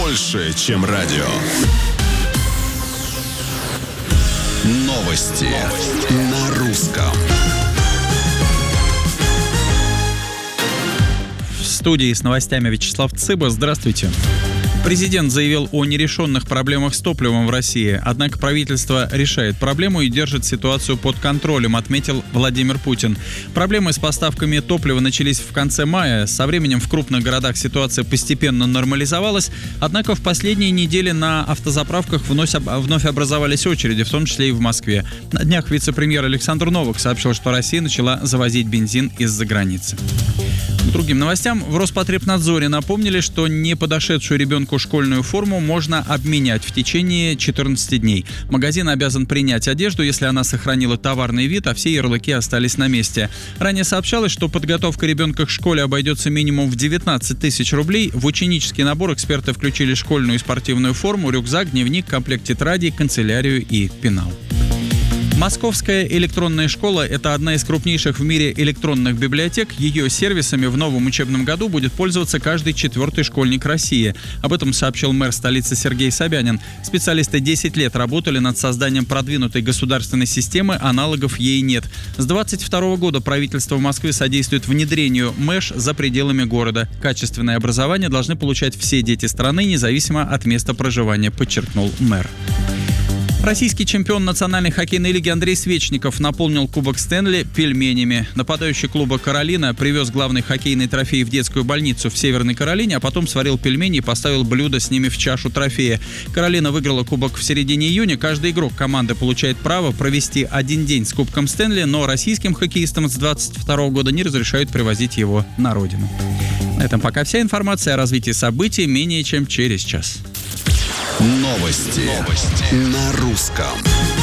больше, чем радио. Новости на русском. В студии с новостями Вячеслав Цыба. Здравствуйте. Президент заявил о нерешенных проблемах с топливом в России. Однако правительство решает проблему и держит ситуацию под контролем, отметил Владимир Путин. Проблемы с поставками топлива начались в конце мая. Со временем в крупных городах ситуация постепенно нормализовалась. Однако в последние недели на автозаправках вновь образовались очереди, в том числе и в Москве. На днях вице-премьер Александр Новак сообщил, что Россия начала завозить бензин из-за границы. К другим новостям. В Роспотребнадзоре напомнили, что не подошедшую ребенку школьную форму можно обменять в течение 14 дней. Магазин обязан принять одежду, если она сохранила товарный вид, а все ярлыки остались на месте. Ранее сообщалось, что подготовка ребенка к школе обойдется минимум в 19 тысяч рублей. В ученический набор эксперты включили школьную и спортивную форму, рюкзак, дневник, комплект тетрадей, канцелярию и пенал. Московская электронная школа – это одна из крупнейших в мире электронных библиотек. Ее сервисами в новом учебном году будет пользоваться каждый 4-й школьник России. Об этом сообщил мэр столицы Сергей Собянин. Специалисты 10 лет работали над созданием продвинутой государственной системы, аналогов ей нет. С 2022 года правительство Москвы содействует внедрению МЭШ за пределами города. Качественное образование должны получать все дети страны, независимо от места проживания, подчеркнул мэр. Российский чемпион Национальной хоккейной лиги Андрей Свечников наполнил Кубок Стэнли пельменями. Нападающий клуба «Каролина» привез главный хоккейный трофей в детскую больницу в Северной Каролине, а потом сварил пельмени и поставил блюдо с ними в чашу трофея. «Каролина» выиграла кубок в середине июня. Каждый игрок команды получает право провести один день с Кубком Стэнли, но российским хоккеистам с 2022 года не разрешают привозить его на родину. На этом пока вся информация о развитии событий менее чем через час. Новости на русском.